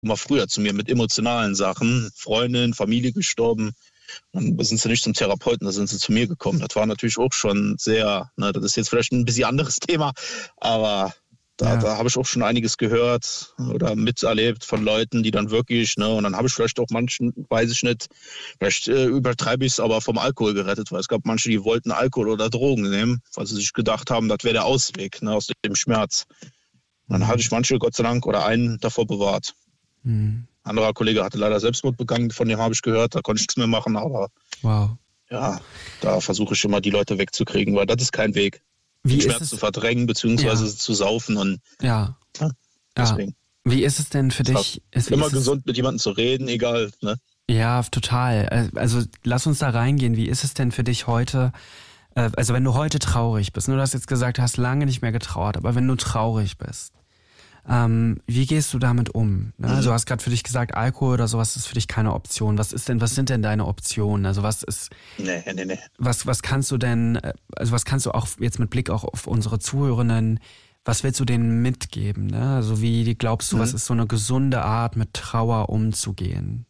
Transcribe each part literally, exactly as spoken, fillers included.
mal früher zu mir mit emotionalen Sachen. Freundin, Familie gestorben. Dann sind sie nicht zum Therapeuten, da sind sie zu mir gekommen. Das war natürlich auch schon sehr, ne, das ist jetzt vielleicht ein bisschen anderes Thema, aber da, ja. da habe ich auch schon einiges gehört oder miterlebt von Leuten, die dann wirklich, ne, und dann habe ich vielleicht auch manchen, weiß ich nicht, vielleicht äh, übertreibe ich es, aber vom Alkohol gerettet, weil es gab manche, die wollten Alkohol oder Drogen nehmen, weil sie sich gedacht haben, das wäre der Ausweg, ne, aus dem Schmerz. Und dann hatte ich manche, Gott sei Dank, oder einen davor bewahrt. Mhm. Ein anderer Kollege hatte leider Selbstmord begangen, von dem habe ich gehört, da konnte ich nichts mehr machen, aber wow. ja, da versuche ich immer die Leute wegzukriegen, weil das ist kein Weg. Wie den Schmerz zu verdrängen, beziehungsweise ja. zu saufen und ja. ja, deswegen. Ja. Wie ist es denn für dich? Ist immer gesund, mit jemandem zu reden, egal, ne? Ja, total. Also lass uns da reingehen. Wie ist es denn für dich heute, also wenn du heute traurig bist, du hast jetzt gesagt, du hast lange nicht mehr getrauert, aber wenn du traurig bist, Ähm, wie gehst du damit um? Ne? Also du hast gerade für dich gesagt, Alkohol oder sowas ist für dich keine Option. Was ist denn, was sind denn deine Optionen? Also was ist, nee, nee, nee. was, was kannst du denn, also was kannst du auch jetzt mit Blick auch auf unsere Zuhörenden, was willst du denen mitgeben? Ne? Also wie glaubst du, mhm. was ist so eine gesunde Art, mit Trauer umzugehen?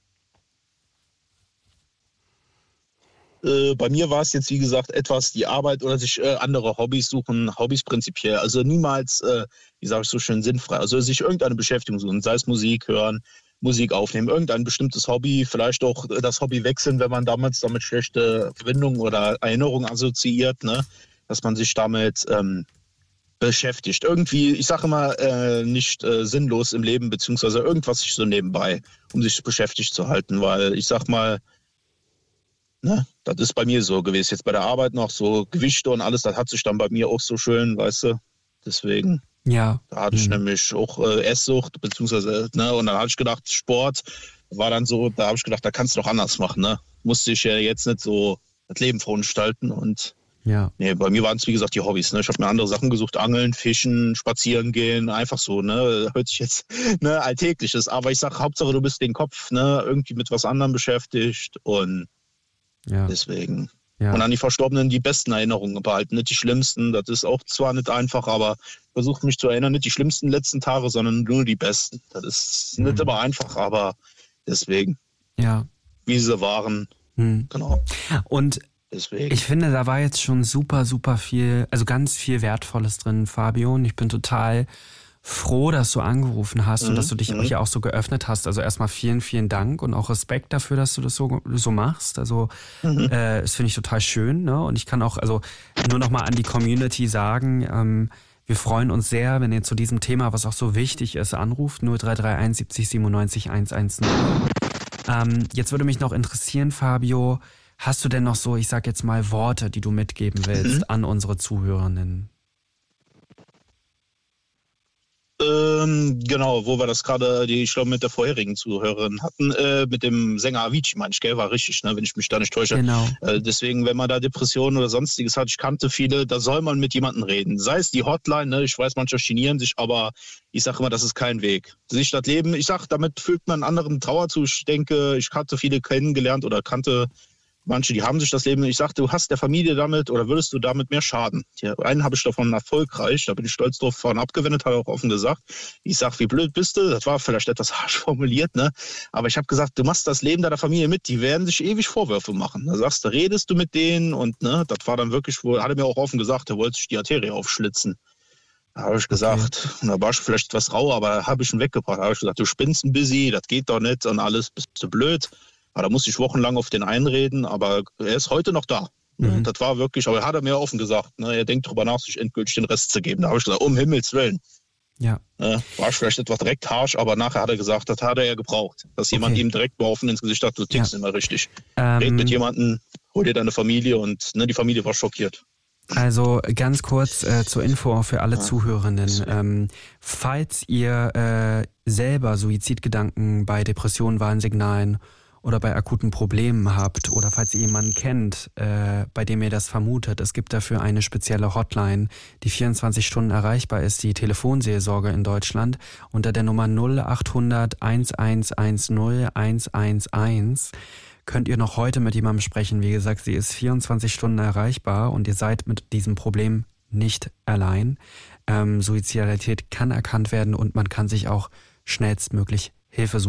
Äh, bei mir war es jetzt, wie gesagt, etwas die Arbeit oder sich äh, andere Hobbys suchen, Hobbys prinzipiell. Also niemals, äh, wie sage ich so schön, sinnfrei. Also sich irgendeine Beschäftigung suchen, sei es Musik hören, Musik aufnehmen, irgendein bestimmtes Hobby, vielleicht auch das Hobby wechseln, wenn man damals damit schlechte Verbindungen oder Erinnerungen assoziiert, ne? Dass man sich damit ähm, beschäftigt. Irgendwie, ich sage immer, äh, nicht äh, sinnlos im Leben, beziehungsweise irgendwas sich so nebenbei, um sich beschäftigt zu halten, weil ich sag mal, ne, das ist bei mir so gewesen. Jetzt bei der Arbeit noch so Gewichte und alles, das hat sich dann bei mir auch so schön, weißt du. Deswegen, ja. da hatte ich mhm. nämlich auch äh, Esssucht, beziehungsweise, ne, und dann hatte ich gedacht, Sport war dann so, da habe ich gedacht, da kannst du doch anders machen, ne. Musste ich ja jetzt nicht so das Leben verunstalten und ja. nee, bei mir waren es, wie gesagt, die Hobbys, ne. Ich habe mir andere Sachen gesucht, Angeln, Fischen, Spazieren gehen, einfach so, ne. Hört sich jetzt, ne, Alltägliches, aber ich sag, Hauptsache du bist den Kopf, ne, irgendwie mit was anderem beschäftigt und ja. deswegen. Ja. Und an die Verstorbenen die besten Erinnerungen behalten, nicht die schlimmsten. Das ist auch zwar nicht einfach, aber versucht mich zu erinnern, nicht die schlimmsten letzten Tage, sondern nur die besten. Das ist mhm. nicht immer einfach, aber deswegen. Ja. Wie sie waren. Mhm. Genau. Und deswegen. Ich finde, da war jetzt schon super, super viel, also ganz viel Wertvolles drin, Fabio. Und ich bin total froh, dass du angerufen hast mhm. und dass du dich mhm. hier auch so geöffnet hast. Also erstmal vielen, vielen Dank und auch Respekt dafür, dass du das so, so machst. Also mhm. äh, das finde ich total schön. Ne? Und ich kann auch also nur nochmal an die Community sagen, ähm, wir freuen uns sehr, wenn ihr zu diesem Thema, was auch so wichtig ist, anruft. null drei drei eins siebzig siebenundneunzig hundertzehn. Ähm, jetzt würde mich noch interessieren, Fabio, hast du denn noch so, ich sag jetzt mal, Worte, die du mitgeben willst mhm. an unsere Zuhörerinnen? Ähm, genau, wo wir das gerade, die ich glaube mit der vorherigen Zuhörerin hatten, äh, mit dem Sänger Avicii, meine ich, gell, war richtig, ne, wenn ich mich da nicht täusche. Genau. Äh, deswegen, wenn man da Depressionen oder sonstiges hat, ich kannte viele, da soll man mit jemandem reden. Sei es die Hotline, ne, ich weiß, manche genieren sich, aber ich sage immer, das ist kein Weg. Sich das Leben, ich sag, damit fügt man anderen Trauer zu. Ich denke, ich hatte viele kennengelernt oder kannte manche, die haben sich das Leben, ich sag, du hast der Familie damit oder würdest du damit mehr schaden. Ja, einen habe ich davon erfolgreich, da bin ich stolz drauf, von abgewendet, hat er auch offen gesagt. Ich sag, wie blöd bist du? Das war vielleicht etwas harsch formuliert, ne? Aber ich habe gesagt, du machst das Leben deiner Familie mit, die werden sich ewig Vorwürfe machen. Da sagst du, redest du mit denen und ne, das war dann wirklich, hat er mir auch offen gesagt, er wollte sich die Arterie aufschlitzen. Da habe ich gesagt, okay. Da war ich vielleicht etwas rau, aber habe ich ihn weggebracht. Da habe ich gesagt, du spinnst ein busy, das geht doch nicht und alles, bist du blöd. Aber da musste ich wochenlang auf den einreden, aber er ist heute noch da. Mhm. Das war wirklich, aber er hat mir offen gesagt, ne, er denkt darüber nach, sich endgültig den Rest zu geben. Da habe ich gesagt, um Himmels Willen. Ja. Ne, war ich vielleicht etwas direkt harsch, aber nachher hat er gesagt, das hat er ja gebraucht. Dass okay. jemand ihm direkt mal offen ins Gesicht hat, du tickst ja. immer richtig. Ähm, Red mit jemandem, hol dir deine Familie und ne, die Familie war schockiert. Also ganz kurz äh, zur Info für alle ja. Zuhörenden. Ähm, falls ihr äh, selber Suizidgedanken bei Depressionen, Warnsignalen oder bei akuten Problemen habt oder falls ihr jemanden kennt, äh, bei dem ihr das vermutet, es gibt dafür eine spezielle Hotline, die vierundzwanzig Stunden erreichbar ist, die Telefonseelsorge in Deutschland unter der Nummer null acht hundert eins eins eins null eins eins eins. Könnt ihr noch heute mit jemandem sprechen. Wie gesagt, sie ist vierundzwanzig Stunden erreichbar und ihr seid mit diesem Problem nicht allein. Ähm, Suizidalität kann erkannt werden und man kann sich auch schnellstmöglich Hilfe suchen.